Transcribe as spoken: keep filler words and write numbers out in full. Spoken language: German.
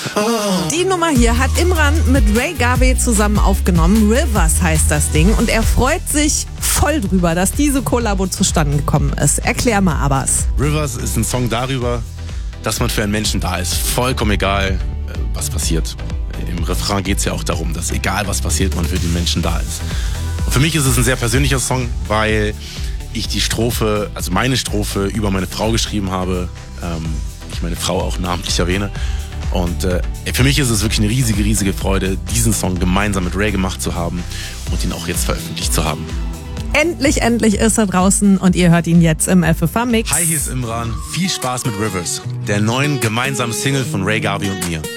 Die Nummer hier hat Imran mit Ray Garvey zusammen aufgenommen. Rivers heißt das Ding und er freut sich voll drüber, dass diese Kollabo zustande gekommen ist. Erklär mal, Abbas. Rivers ist ein Song darüber, dass man für einen Menschen da ist. Vollkommen egal, was passiert. Im Refrain geht es ja auch darum, dass egal was passiert, man für den Menschen da ist. Und für mich ist es ein sehr persönlicher Song, weil ich die Strophe, also meine Strophe über meine Frau geschrieben habe. Ähm, ich meine Frau auch namentlich erwähne. Und äh, für mich ist es wirklich eine riesige, riesige Freude, diesen Song gemeinsam mit Ray gemacht zu haben und ihn auch jetzt veröffentlicht zu haben. Endlich, endlich ist er draußen und ihr hört ihn jetzt im F F A Mix. Hi, hier ist Imran. Viel Spaß mit Rivers, der neuen gemeinsamen Single von Ray Garvey und mir.